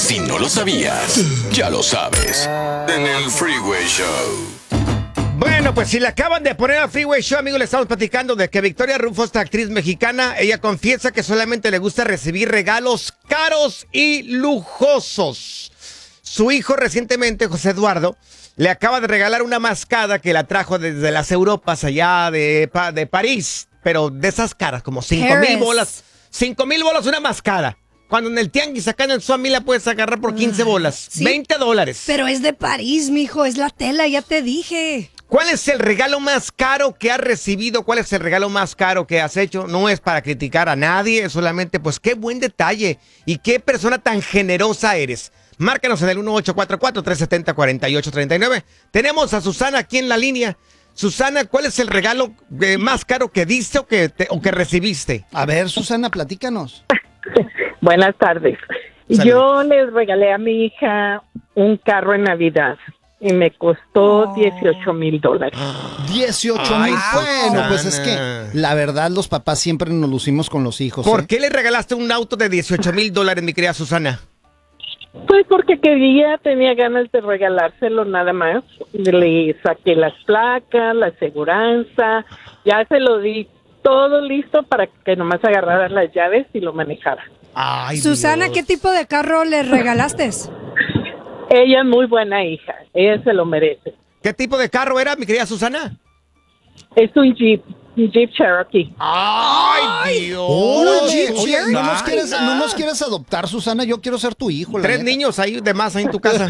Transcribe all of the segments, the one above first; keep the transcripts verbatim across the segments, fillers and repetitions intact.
Si no lo sabías, ya lo sabes. En el Freeway Show. Bueno, pues si le acaban de poner al Freeway Show, amigos, le estamos platicando de que Victoria Rufo, esta actriz mexicana, ella confiesa que solamente le gusta recibir regalos caros y lujosos. Su hijo recientemente, José Eduardo, le acaba de regalar una mascada que la trajo desde las Europas, allá de, de París, pero de esas caras, como cinco mil bolas. Cinco mil bolas una mascada. Cuando en el tianguis acá en el Suami la puedes agarrar por quince bolas. ¿Sí? veinte dólares. Pero es de París, mijo, es la tela, ya te dije. ¿Cuál es el regalo más caro que has recibido? ¿Cuál es el regalo más caro que has hecho? No es para criticar a nadie, es solamente, pues, qué buen detalle y qué persona tan generosa eres. Márcanos en el uno ocho cuatro cuatro, tres siete cero, cuatro ocho tres nueve. Tenemos a Susana aquí en la línea. Susana, ¿cuál es el regalo eh, más caro que diste o que, te, o que recibiste? A ver, Susana, platícanos. Buenas tardes. Salud. Yo les regalé a mi hija un carro en Navidad y me costó Oh. dieciocho mil dólares. dieciocho mil. Ay, Bueno, pues es Susana. que la verdad los papás siempre nos lucimos con los hijos. ¿Por ¿eh? qué le regalaste un auto de dieciocho mil dólares, mi querida Susana? Pues porque quería, tenía ganas de regalárselo nada más. Le saqué las placas, la aseguranza, ya se lo di todo listo para que nomás agarrara las llaves y lo manejara. Ay, Susana, Dios. ¿qué tipo de carro le regalaste? Ella es muy buena hija, ella se lo merece. ¿Qué tipo de carro era, mi querida Susana? Es un Jeep, un Jeep Cherokee. ¡Ay, Dios! Oye, oye, Susana. ¿no nos, quieres, ¿no nos quieres adoptar, Susana? Yo quiero ser tu hijo. la Tres neta. niños ahí de más ahí en tu casa.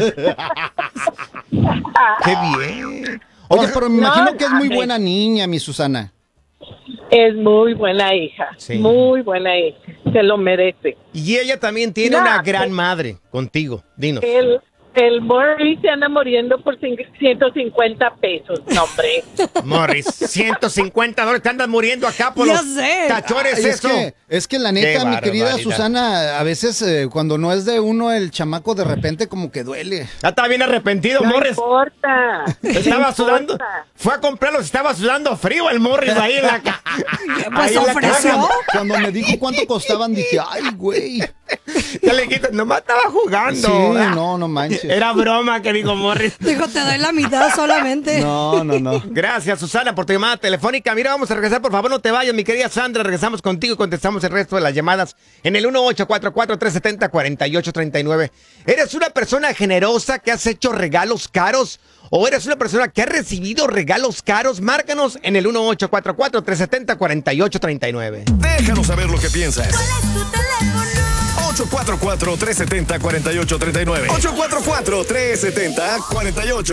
¡Qué bien! Oye, pero me No, imagino que es muy mames. buena niña, mi Susana. Es muy buena hija, Sí. muy buena hija, se lo merece. Y ella también tiene Ya. una gran madre contigo. Dinos. El, el Morris se anda muriendo por cin- ciento cincuenta pesos, no, hombre. Morris, ciento cincuenta dólares. Te andas muriendo acá por Ya los sé. cachores, Ay, es eso. que, es que la Qué neta, mi querida barbaridad. Susana, a veces eh, cuando no es de uno el chamaco, de repente como que duele. Ya está bien arrepentido, No Morris. importa. Estaba no sudando. importa. Fue a comprarlos, estaba sudando frío el Morris ahí en la casa. Pues ofreció. Cuando me dijo cuánto costaban, dije, ay, güey. Ya le quito, nomás estaba jugando. Sí, no, no manches. Era broma que dijo Morris. Dijo, te doy la mitad solamente. No, no, no. Gracias, Susana, por tu llamada telefónica. Mira, vamos a regresar, por favor, no te vayas, mi querida Sandra. Regresamos contigo y contestamos el resto de las llamadas en el uno ocho cuatro cuatro, tres siete cero, cuatro ocho tres nueve. ¿Eres una persona generosa que has hecho regalos caros? ¿O eres una persona que ha recibido regalos caros? Márcanos en el uno ocho cuatro cuatro, tres siete cero, cuatro ocho tres nueve. Déjanos saber lo que piensas. ocho cuatro cuatro, tres siete cero, cuatro ocho tres nueve. ocho cuatro cuatro, tres siete cero, cuatro ocho